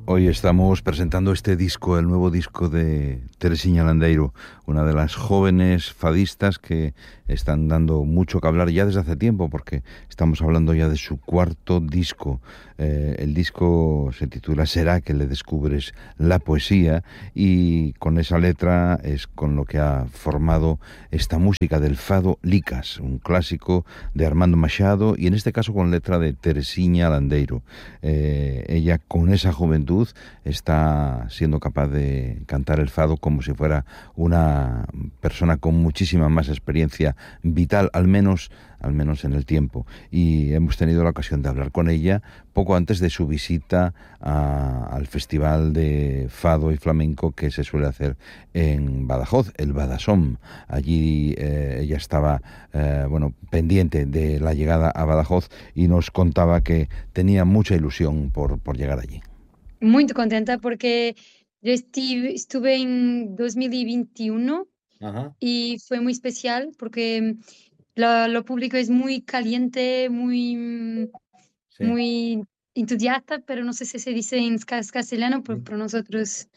Hoy estamos presentando este disco, el nuevo disco de Teresiña Landeiro, una de las jóvenes fadistas que están dando mucho que hablar ya desde hace tiempo, porque estamos hablando ya de su cuarto disco. El disco se titula Será que le descubres la poesía, y con esa letra es con lo que ha formado esta música del fado Licas, un clásico de Armando Machado, y en este caso con letra de Teresiña Landeiro. Ella, con esa juventud, está siendo capaz de cantar el fado como si fuera una persona con muchísima más experiencia vital, al menos en el tiempo. Y hemos tenido la ocasión de hablar con ella poco antes de su visita al Festival de Fado y Flamenco que se suele hacer en Badajoz, el Badasom. Allí ella estaba pendiente de la llegada a Badajoz y nos contaba que tenía mucha ilusión por llegar allí. Muito contenta porque yo estuve en 2021 Ajá. y fue muy especial porque lo público es muy caliente, Sí. muy entusiasta, pero no sé si se dice en castellano, pero para nosotros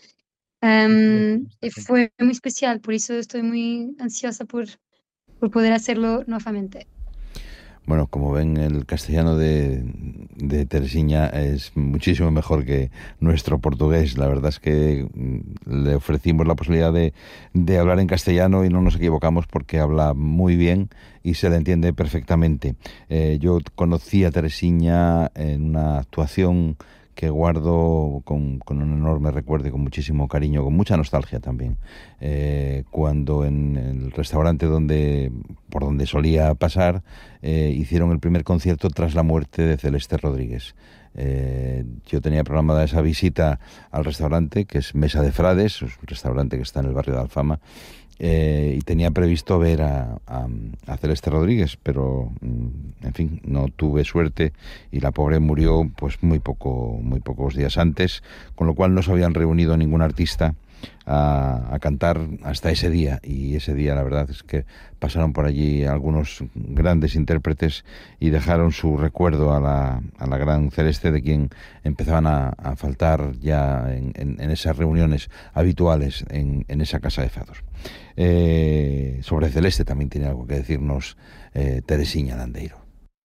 fue muy especial, por eso estoy muy ansiosa por poder hacerlo nuevamente. Bueno, como ven, el castellano de Teresiña es muchísimo mejor que nuestro portugués. La verdad es que le ofrecimos la posibilidad de hablar en castellano y no nos equivocamos porque habla muy bien y se le entiende perfectamente. Yo conocí a Teresiña en una actuación que guardo con un enorme recuerdo y con muchísimo cariño, con mucha nostalgia también. Cuando en el restaurante por donde solía pasar, hicieron el primer concierto tras la muerte de Celeste Rodríguez. Yo tenía programada esa visita al restaurante, que es Mesa de Frades, es un restaurante que está en el barrio de Alfama, y tenía previsto ver a Celeste Rodríguez, pero en fin, no tuve suerte y la pobre murió pues muy pocos días antes, con lo cual no se habían reunido ningún artista a cantar hasta ese día, y ese día la verdad es que pasaron por allí algunos grandes intérpretes y dejaron su recuerdo a la gran Celeste, de quien empezaban a faltar ya en esas reuniones habituales en esa casa de fados. Sobre Celeste también tiene algo que decirnos Teresiña Landeiro.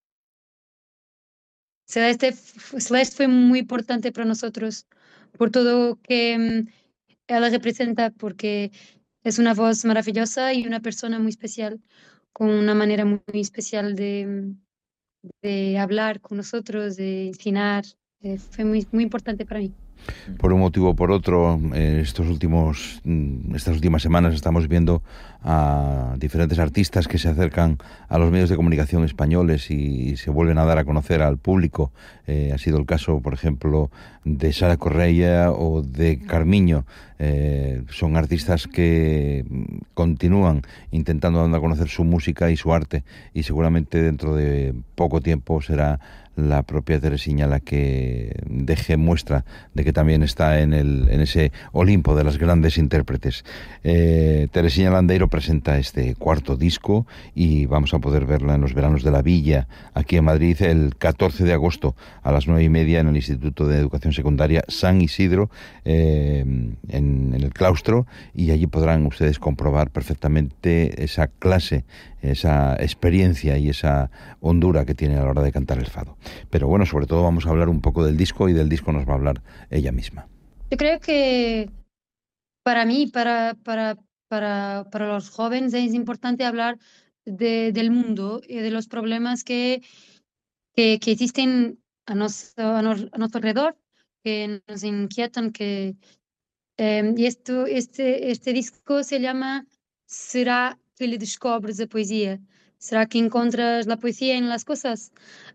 Celeste fue muy importante para nosotros por todo que ella representa, porque es una voz maravillosa y una persona muy especial, con una manera muy especial de hablar con nosotros, de ensinar. Fue muy importante para mí. Por un motivo o por otro, estas últimas semanas estamos viendo a diferentes artistas que se acercan a los medios de comunicación españoles y se vuelven a dar a conocer al público. Ha sido el caso, por ejemplo, de Sara Correia o de Carmiño. Son artistas que continúan intentando dar a conocer su música y su arte, y seguramente dentro de poco tiempo será la propia Teresiña la que deje muestra de que también está en ese Olimpo de las grandes intérpretes. Teresiña Landeiro presenta este cuarto disco y vamos a poder verla en los veranos de la Villa, aquí en Madrid, el 14 de agosto a las 9:30 en el Instituto de Educación Secundaria San Isidro, en el claustro, y allí podrán ustedes comprobar perfectamente esa clase, esa experiencia y esa hondura que tiene a la hora de cantar el fado. Pero bueno, sobre todo vamos a hablar un poco del disco, y del disco nos va a hablar ella misma. Yo creo que para mí, para los jóvenes es importante hablar del mundo y de los problemas que existen a nuestro alrededor, que nos inquietan, y este disco se llama ¿Será que le descubres la poesía? ¿Será que encuentras la poesía en las cosas?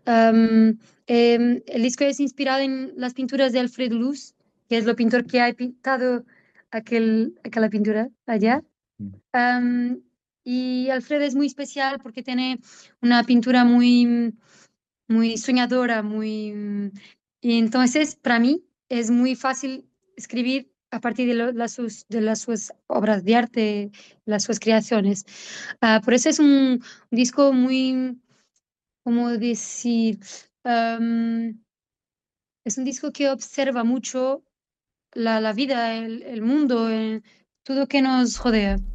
El disco es inspirado en las pinturas de Alfredo Luz, que es el pintor que ha pintado aquella pintura allá. Am, y Alfredo es muy especial porque tiene una pintura muy soñadora, y entonces para mí es muy fácil escribir a partir de las sus obras de arte, las sus creaciones. Por eso es un disco muy, ¿cómo decir? Am, es un disco que observa mucho, la vida, el mundo, todo que nos rodea.